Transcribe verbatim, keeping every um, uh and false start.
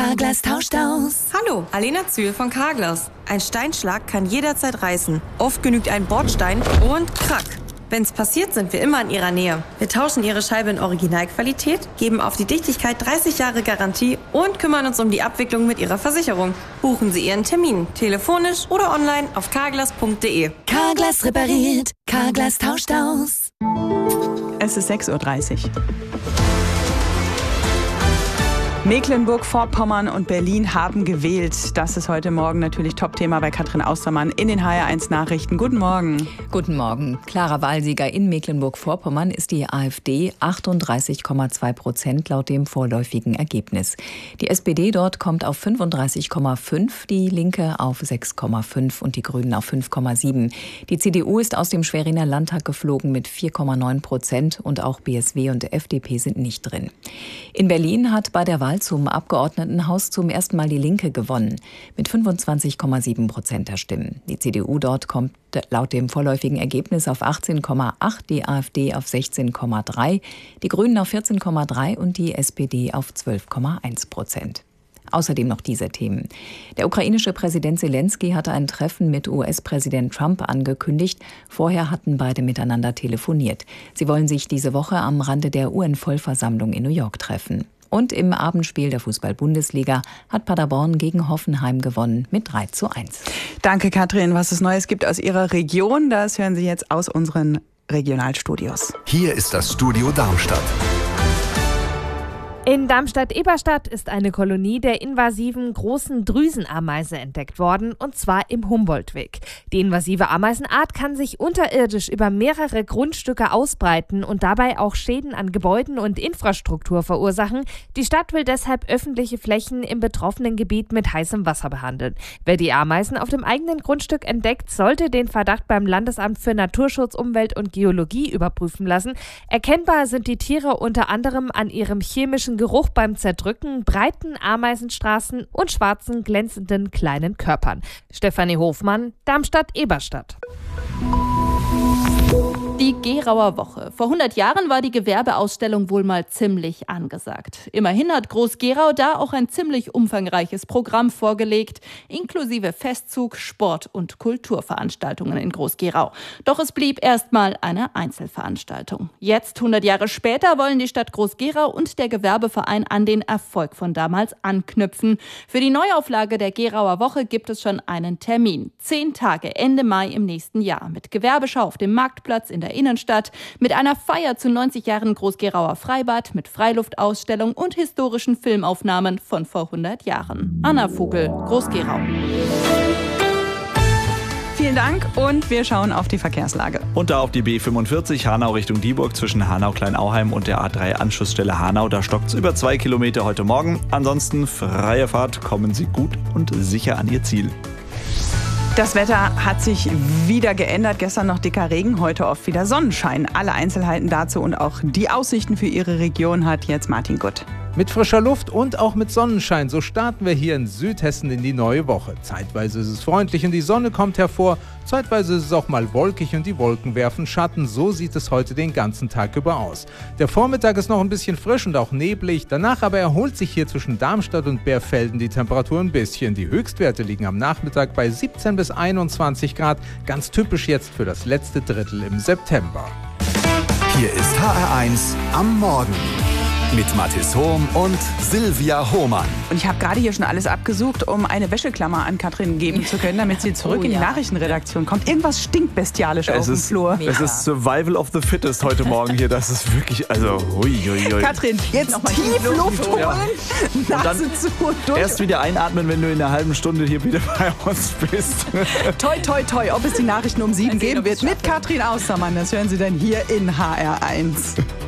Carglass tauscht aus. Hallo, Alena Zühl von Carglass. Ein Steinschlag kann jederzeit reißen. Oft genügt ein Bordstein und krack. Wenn's passiert, sind wir immer in Ihrer Nähe. Wir tauschen Ihre Scheibe in Originalqualität, geben auf die Dichtigkeit dreißig Jahre Garantie und kümmern uns um die Abwicklung mit Ihrer Versicherung. Buchen Sie Ihren Termin, telefonisch oder online auf carglass punkt de. Carglass repariert, Carglass tauscht aus. Es ist sechs Uhr dreißig. Mecklenburg-Vorpommern und Berlin haben gewählt. Das ist heute Morgen natürlich Top-Thema bei Katrin Austermann in den H R eins Nachrichten. Guten Morgen. Guten Morgen. Klarer Wahlsieger in Mecklenburg-Vorpommern ist die AfD, achtunddreißig Komma zwei Prozent laut dem vorläufigen Ergebnis. Die S P D dort kommt auf fünfunddreißig Komma fünf, die Linke auf sechs Komma fünf und die Grünen auf fünf Komma sieben. Die C D U ist aus dem Schweriner Landtag geflogen mit vier Komma neun Prozent und auch B S W und F D P sind nicht drin. In Berlin hat bei der Wahl zum Abgeordnetenhaus zum ersten Mal die Linke gewonnen, mit fünfundzwanzig Komma sieben Prozent der Stimmen. Die C D U dort kommt laut dem vorläufigen Ergebnis auf achtzehn Komma acht, die AfD auf sechzehn Komma drei, die Grünen auf vierzehn Komma drei und die S P D auf zwölf Komma eins Prozent. Außerdem noch diese Themen. Der ukrainische Präsident Zelensky hatte ein Treffen mit U S-Präsident Trump angekündigt. Vorher hatten beide miteinander telefoniert. Sie wollen sich diese Woche am Rande der U N-Vollversammlung in New York treffen. Und im Abendspiel der Fußball-Bundesliga hat Paderborn gegen Hoffenheim gewonnen mit drei zu eins. Danke, Katrin. Was es Neues gibt aus Ihrer Region, das hören Sie jetzt aus unseren Regionalstudios. Hier ist das Studio Darmstadt. In Darmstadt-Eberstadt ist eine Kolonie der invasiven großen Drüsenameise entdeckt worden, und zwar im Humboldtweg. Die invasive Ameisenart kann sich unterirdisch über mehrere Grundstücke ausbreiten und dabei auch Schäden an Gebäuden und Infrastruktur verursachen. Die Stadt will deshalb öffentliche Flächen im betroffenen Gebiet mit heißem Wasser behandeln. Wer die Ameisen auf dem eigenen Grundstück entdeckt, sollte den Verdacht beim Landesamt für Naturschutz, Umwelt und Geologie überprüfen lassen. Erkennbar sind die Tiere unter anderem an ihrem chemischen Geruch beim Zerdrücken, breiten Ameisenstraßen und schwarzen, glänzenden kleinen Körpern. Stefanie Hofmann, Darmstadt-Eberstadt. Die Gerauer Woche. Vor hundert Jahren war die Gewerbeausstellung wohl mal ziemlich angesagt. Immerhin hat Groß-Gerau da auch ein ziemlich umfangreiches Programm vorgelegt, inklusive Festzug, Sport- und Kulturveranstaltungen in Groß-Gerau. Doch es blieb erstmal eine Einzelveranstaltung. Jetzt, hundert Jahre später, wollen die Stadt Groß-Gerau und der Gewerbeverein an den Erfolg von damals anknüpfen. Für die Neuauflage der Gerauer Woche gibt es schon einen Termin. Zehn Tage, Ende Mai im nächsten Jahr, mit Gewerbeschau auf dem Marktplatz in der Innenstadt, mit einer Feier zu neunzig Jahren Groß-Gerauer Freibad, mit Freiluftausstellung und historischen Filmaufnahmen von vor hundert Jahren. Anna Vogel, Groß-Gerau. Vielen Dank und wir schauen auf die Verkehrslage. Und da auf die B fünfundvierzig Hanau Richtung Dieburg zwischen Hanau-Kleinauheim und der A drei Anschlussstelle Hanau. Da stockt es über zwei Kilometer heute Morgen. Ansonsten freie Fahrt, kommen Sie gut und sicher an Ihr Ziel. Das Wetter hat sich wieder geändert. Gestern noch dicker Regen, heute oft wieder Sonnenschein. Alle Einzelheiten dazu und auch die Aussichten für Ihre Region hat jetzt Martin Gutt. Mit frischer Luft und auch mit Sonnenschein, so starten wir hier in Südhessen in die neue Woche. Zeitweise ist es freundlich und die Sonne kommt hervor, zeitweise ist es auch mal wolkig und die Wolken werfen Schatten. So sieht es heute den ganzen Tag über aus. Der Vormittag ist noch ein bisschen frisch und auch neblig, danach aber erholt sich hier zwischen Darmstadt und Bärfelden die Temperatur ein bisschen. Die Höchstwerte liegen am Nachmittag bei siebzehn bis einundzwanzig Grad, ganz typisch jetzt für das letzte Drittel im September. Hier ist H R eins am Morgen. Mit Mathis Hohm und Silvia Hohmann. Und ich habe gerade hier schon alles abgesucht, um eine Wäscheklammer an Katrin geben zu können, damit sie zurück Oh, in die ja. Nachrichtenredaktion kommt. Irgendwas stinkt bestialisch auf Es dem ist, Flur. es ist Survival of the Fittest heute Morgen hier. Das ist wirklich, also, hui, hui, hui. Katrin, jetzt Nochmal tief die Luft holen, Ja. Nase zu und durch. Erst wieder einatmen, wenn du in einer halben Stunde hier wieder bei uns bist. Toi, toi, toi, ob es die Nachrichten um sieben Mal sehen, geben ob wird ich's mit schaffe. Katrin Austermann. Das hören Sie dann hier in H R eins.